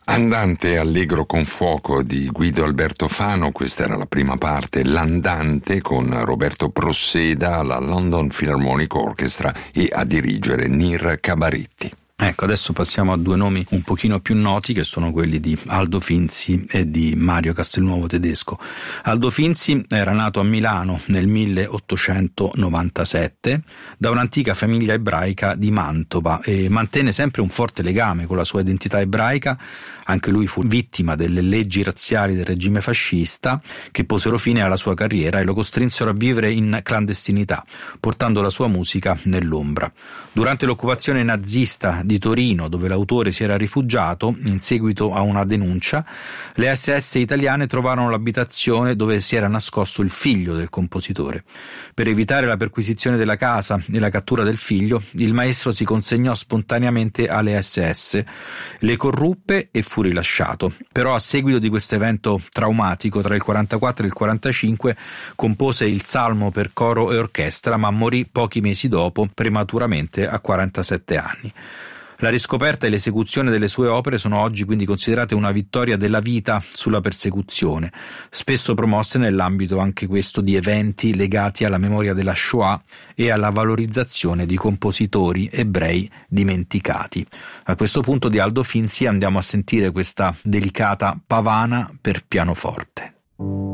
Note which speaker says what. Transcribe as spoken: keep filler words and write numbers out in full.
Speaker 1: Andante allegro con fuoco di Guido Alberto Fano, questa era la prima parte. L'Andante con Roberto Prosseda alla London Philharmonic Orchestra e a dirigere Nir Cabaretti.
Speaker 2: Ecco, adesso passiamo a due nomi un pochino più noti, che sono quelli di Aldo Finzi e di Mario Castelnuovo Tedesco. Aldo Finzi era nato a Milano nel milleottocentonovantasette da un'antica famiglia ebraica di Mantova e mantenne sempre un forte legame con la sua identità ebraica. Anche lui fu vittima delle leggi razziali del regime fascista che posero fine alla sua carriera e lo costrinsero a vivere in clandestinità, portando la sua musica nell'ombra. Durante l'occupazione nazista di Torino, dove l'autore si era rifugiato in seguito a una denuncia, le S S italiane trovarono l'abitazione dove si era nascosto il figlio del compositore. Per evitare la perquisizione della casa e la cattura del figlio, il maestro si consegnò spontaneamente alle S S, le corruppe e fu rilasciato. Però a seguito di questo evento traumatico tra il quarantaquattro e il quarantacinque compose il Salmo per coro e orchestra, ma morì pochi mesi dopo, prematuramente a quarantasette anni. La riscoperta e l'esecuzione delle sue opere sono oggi quindi considerate una vittoria della vita sulla persecuzione, spesso promosse nell'ambito anche questo di eventi legati alla memoria della Shoah e alla valorizzazione di compositori ebrei dimenticati. A questo punto di Aldo Finzi andiamo a sentire questa delicata pavana per pianoforte.